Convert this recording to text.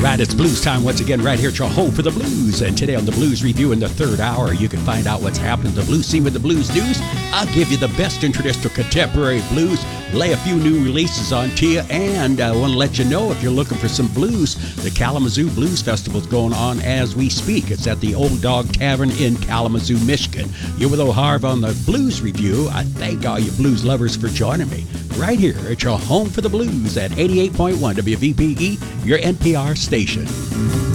Right, it's blues time once again right here at your home for the blues. And today on the Blues Review in the third hour, you can find out what's happening to the blues scene with the blues news. I'll give you the best in traditional contemporary blues, lay a few new releases on to you, and I want to let you know if you're looking for some blues, the Kalamazoo Blues Festival is going on as we speak. It's at the Old Dog Tavern in Kalamazoo, Michigan. You're with O'Harv on the Blues Review. I thank all you blues lovers for joining me right here at your home for the blues at 88.1 WVPE, your NPR station.